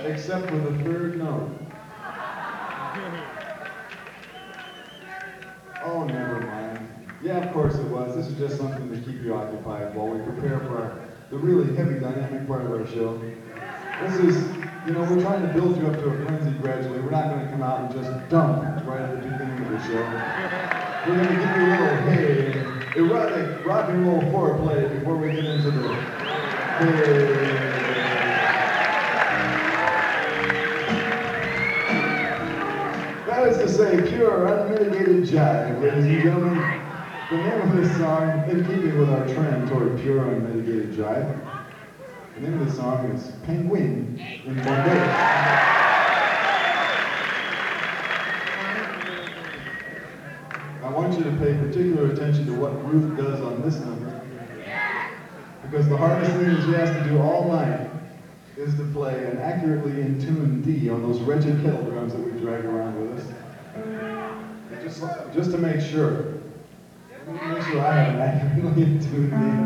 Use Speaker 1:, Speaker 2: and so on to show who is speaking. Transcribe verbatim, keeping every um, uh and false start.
Speaker 1: except for the third note. Oh, never mind. Yeah, of course it was. This is just something to keep you occupied while we prepare for our, the really heavy dynamic part of our show. This is, you know, we're trying to build you up to a frenzy gradually. We're not going to come out and just dump right at the beginning of the show. We're going to give you a little hey, erotic rock and roll foreplay before we get into the hey. That is to say, pure, unmitigated jive, ladies and gentlemen. The name of this song, in keeping with our trend toward pure, unmitigated jive, the name of the song is Penguin in Bombay. I want you to pay particular attention to what Ruth does on this number, because the hardest thing that she has to do all night is to play an accurately in tune D on those wretched kettle drums that we drag around with us. And just, just to make sure, make sure I have an accurately in tune D.